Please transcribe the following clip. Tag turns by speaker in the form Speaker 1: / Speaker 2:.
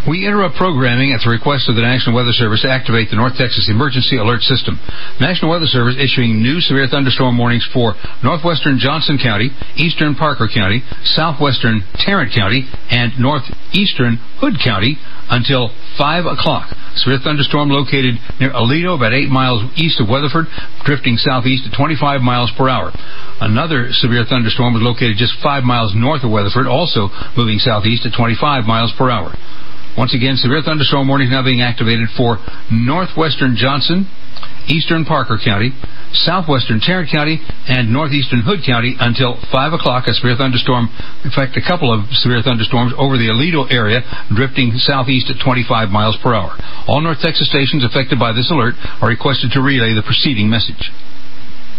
Speaker 1: We interrupt programming at the request of the National Weather Service to activate the North Texas Emergency Alert System. National Weather Service issuing new severe thunderstorm warnings for northwestern Johnson County, eastern Parker County, southwestern Tarrant County, and northeastern Hood County until 5 o'clock. Severe thunderstorm located near Aledo, about 8 miles east of Weatherford, drifting southeast at 25 miles per hour. Another severe thunderstorm was located just 5 miles north of Weatherford, also moving southeast at 25 miles per hour. Once again, severe thunderstorm warning now being activated for northwestern Johnson, eastern Parker County, southwestern Tarrant County, and northeastern Hood County until 5 o'clock. A severe thunderstorm, in fact, a couple of severe thunderstorms over the Aledo area, drifting southeast at 25 miles per hour. All North Texas stations affected by this alert are requested to relay the preceding message.